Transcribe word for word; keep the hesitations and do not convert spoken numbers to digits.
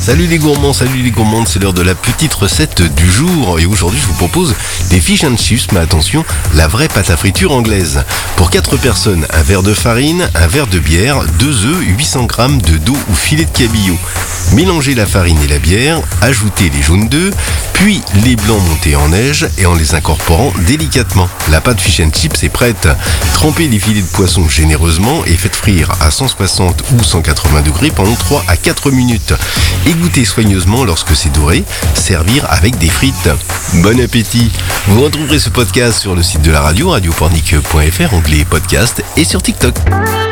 Salut les gourmands, salut les gourmandes, c'est l'heure de la petite recette du jour. Et aujourd'hui je vous propose des fish and chips, mais attention, la vraie pâte à friture anglaise. Pour quatre personnes, un verre de farine, un verre de bière, deux œufs, huit cents grammes de dos ou filet de cabillaud. Mélangez la farine et la bière, ajoutez les jaunes d'œufs, puis les blancs montés en neige et en les incorporant délicatement. La pâte fish and chips est prête. Trempez les filets de poisson généreusement et faites frire à cent soixante ou cent quatre-vingts degrés pendant trois à quatre minutes. Égouttez soigneusement lorsque c'est doré, servir avec des frites. Bon appétit! Vous retrouverez ce podcast sur le site de la radio, radio pornic point f r, onglet podcast et sur TikTok.